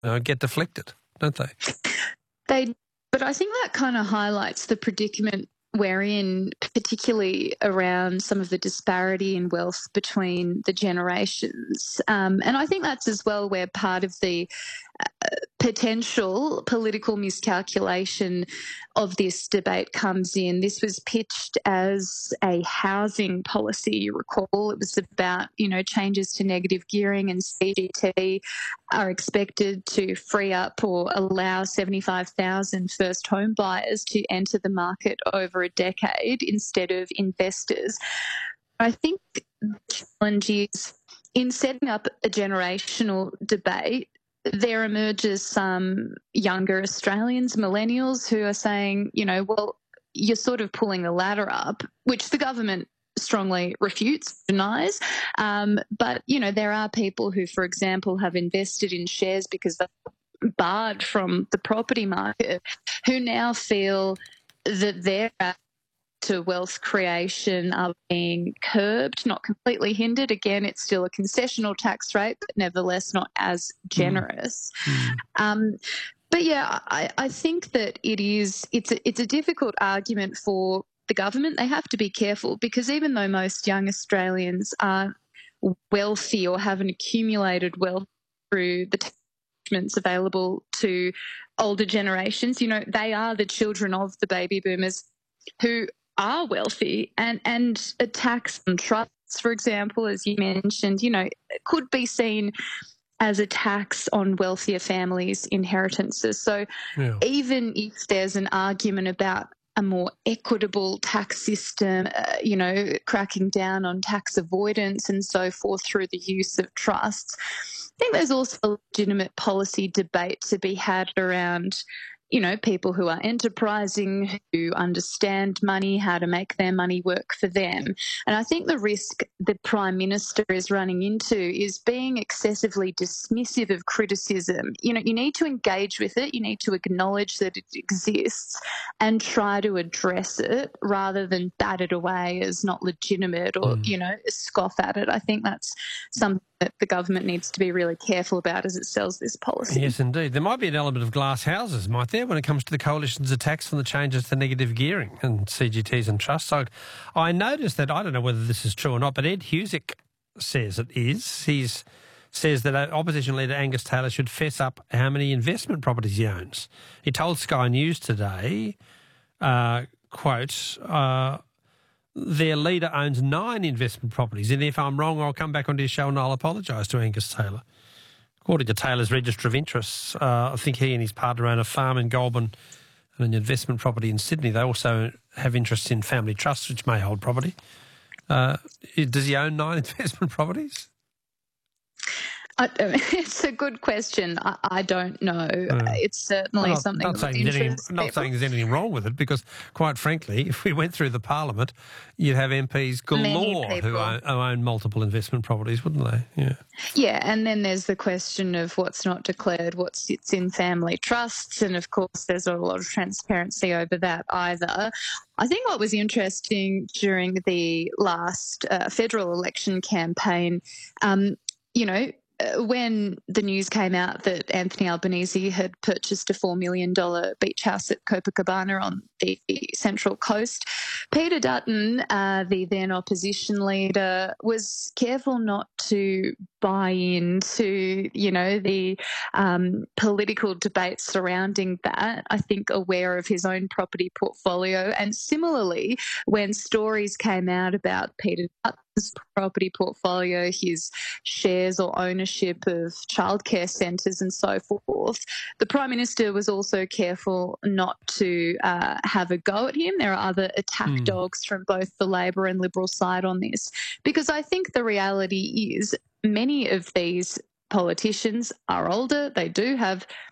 get deflected, don't they? But I think that kind of highlights the predicament we're in, particularly around some of the disparity in wealth between the generations. And I think that's as well where part of the potential political miscalculation of this debate comes in. This was pitched as a housing policy, you recall. It was about, changes to negative gearing and CGT are expected to free up or allow 75,000 first home buyers to enter the market over a decade instead of investors. I think the challenge is in setting up a generational debate, there emerges some younger Australians, millennials, who are saying, well, you're sort of pulling the ladder up, which the government strongly refutes, denies. But, there are people who, for example, have invested in shares because they're barred from the property market, who now feel that their to wealth creation are being curbed, not completely hindered. Again, it's still a concessional tax rate, but nevertheless not as generous. But yeah, I think that it's a difficult argument for the government. They have to be careful because even though most young Australians are wealthy or have an accumulated wealth through the attachments available to older generations, they are the children of the baby boomers who are wealthy, and a tax on trusts, for example, as you mentioned, could be seen as a tax on wealthier families' inheritances. So even if there's an argument about a more equitable tax system, cracking down on tax avoidance and so forth through the use of trusts, I think there's also a legitimate policy debate to be had around people who are enterprising, who understand money, how to make their money work for them. And I think the risk the Prime Minister is running into is being excessively dismissive of criticism. You need to engage with it, you need to acknowledge that it exists and try to address it rather than bat it away as not legitimate or, scoff at it. I think that's something that the government needs to be really careful about as it sells this policy. Yes, indeed. There might be an element of glass houses, might there, when it comes to the Coalition's attacks on the changes to negative gearing and CGTs and trusts. So I noticed that, I don't know whether this is true or not, but Ed Husic says it is. He says that opposition leader Angus Taylor should fess up how many investment properties he owns. He told Sky News today, quote, their leader owns 9 investment properties, and if I'm wrong, I'll come back onto your show and I'll apologise to Angus Taylor. According to Taylor's Register of Interests, I think he and his partner own a farm in Goulburn and an investment property in Sydney. They also have interests in family trusts, which may hold property. Does he own 9 investment properties? It's a good question. I don't know. It's certainly something not saying there's anything wrong with it, because, quite frankly, if we went through the Parliament, you'd have MPs galore who own multiple investment properties, wouldn't they? Yeah. Yeah, and then there's the question of what's not declared, what sits in family trusts, and of course there's not a lot of transparency over that either. I think what was interesting during the last federal election campaign, when the news came out that Anthony Albanese had purchased a $4 million beach house at Copacabana on the Central Coast, Peter Dutton, the then opposition leader, was careful not to buy into, the political debate surrounding that. I think aware of his own property portfolio. And similarly, when stories came out about Peter Dutton's property portfolio, his shares or ownership of childcare centres and so forth, the Prime Minister was also careful not to have a go at him. There are other attack dogs from both the Labor and Liberal side on this, because I think the reality is many of these politicians are older. They do have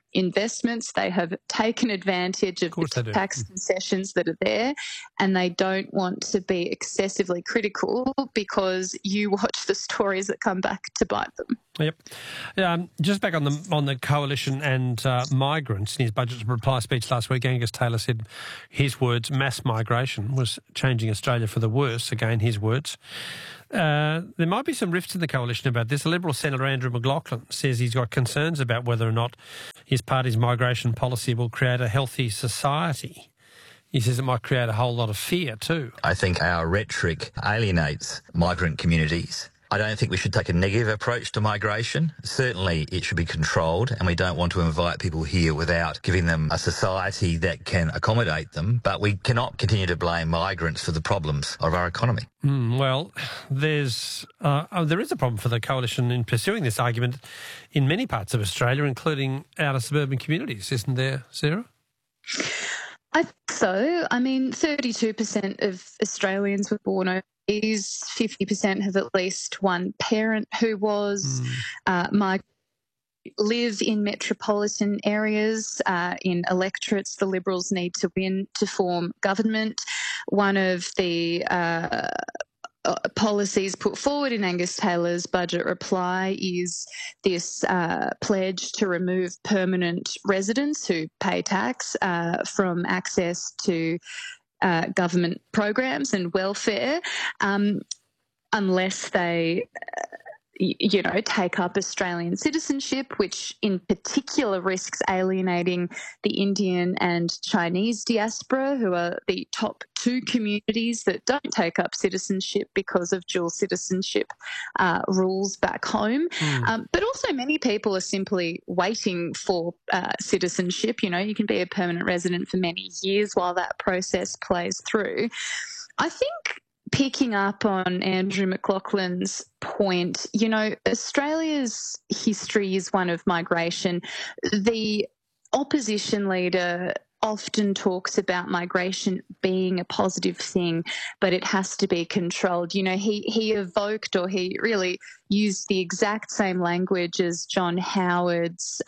investments. They have taken advantage of the tax concessions that are there, and they don't want to be excessively critical because you watch the stories that come back to bite them. Yep. Just back on the coalition and migrants, in his budget reply speech last week, Angus Taylor said his words, mass migration was changing Australia for the worse, again his words. There might be some rifts in the coalition about this. The Liberal Senator Andrew McLaughlin says he's got concerns about whether or not his party's migration policy will create a healthy society. He says it might create a whole lot of fear too. I think our rhetoric alienates migrant communities. I don't think we should take a negative approach to migration. Certainly it should be controlled, and we don't want to invite people here without giving them a society that can accommodate them. But we cannot continue to blame migrants for the problems of our economy. Well, there is a problem for the coalition in pursuing this argument in many parts of Australia, including outer suburban communities, isn't there, Sarah? I think so. I mean, 32% of Australians were born overseas. 50% have at least one parent who was live in metropolitan areas, in electorates the Liberals need to win to form government. One of the policies put forward in Angus Taylor's budget reply is this pledge to remove permanent residents who pay tax from access to government programs and welfare unless they take up Australian citizenship, which in particular risks alienating the Indian and Chinese diaspora, who are the top two communities that don't take up citizenship because of dual citizenship rules back home. But also many people are simply waiting for citizenship. You can be a permanent resident for many years while that process plays through. I think, picking up on Andrew McLaughlin's point, Australia's history is one of migration. The opposition leader often talks about migration being a positive thing, but it has to be controlled. He evoked, or he really used the exact same language as John Howard's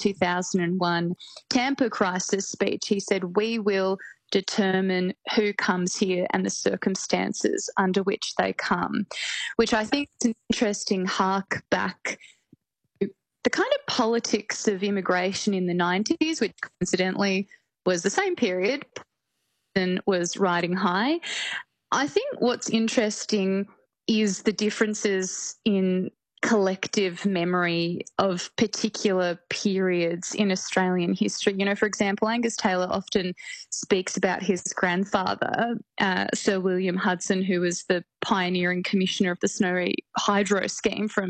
2001 Tampa crisis speech. He said, "We will determine who comes here and the circumstances under which they come," which I think is an interesting hark back to the kind of politics of immigration in the 90s, which coincidentally was the same period and was riding high. I think what's interesting is the differences in collective memory of particular periods in Australian history. For example, Angus Taylor often speaks about his grandfather, Sir William Hudson, who was the pioneering commissioner of the Snowy Hydro scheme from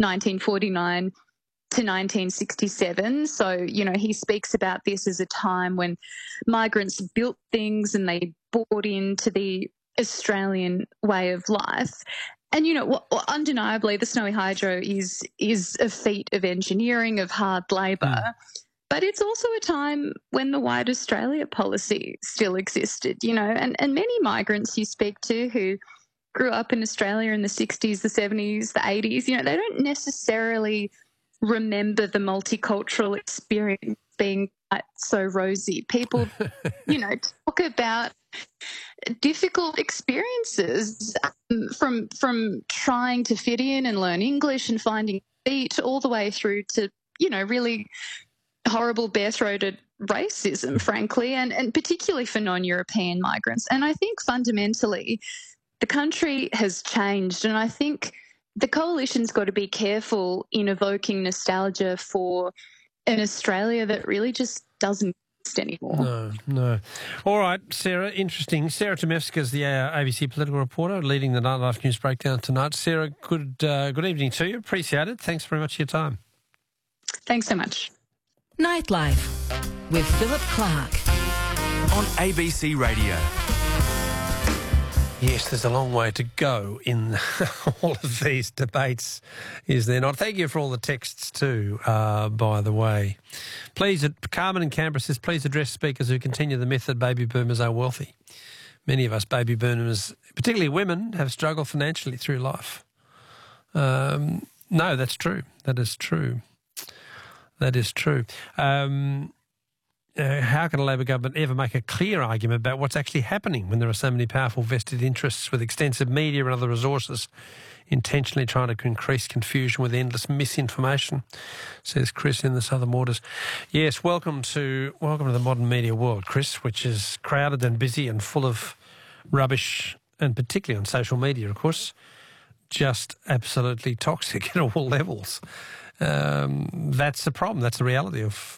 1949 to 1967. So, he speaks about this as a time when migrants built things and they bought into the Australian way of life. And, undeniably, the Snowy Hydro is a feat of engineering, of hard labour. But it's also a time when the White Australia policy still existed, and many migrants you speak to who grew up in Australia in the 60s, the 70s, the 80s, they don't necessarily remember the multicultural experience being quite so rosy. People, talk about difficult experiences from trying to fit in and learn English and finding feet all the way through to, really horrible bare-throated racism, frankly, and particularly for non-European migrants. And I think fundamentally the country has changed, and I think the coalition's got to be careful in evoking nostalgia for an Australia that really just doesn't exist anymore. No. All right, Sarah, interesting. Sarah Chomevska is the ABC political reporter leading the Nightlife News Breakdown tonight. Sarah, good evening to you. Appreciate it. Thanks very much for your time. Thanks so much. Nightlife with Philip Clark on ABC Radio. Yes, there's a long way to go in all of these debates, is there not? Thank you for all the texts too, by the way. Please, Carmen in Canberra says, please address speakers who continue the myth that baby boomers are wealthy. Many of us baby boomers, particularly women, have struggled financially through life. No, that's true. That is true. That is true. How can a Labor government ever make a clear argument about what's actually happening when there are so many powerful vested interests with extensive media and other resources intentionally trying to increase confusion with endless misinformation, says Chris in the Southern Waters. Yes, welcome to the modern media world, Chris, which is crowded and busy and full of rubbish, and particularly on social media, of course, just absolutely toxic at all levels. That's the problem. That's the reality of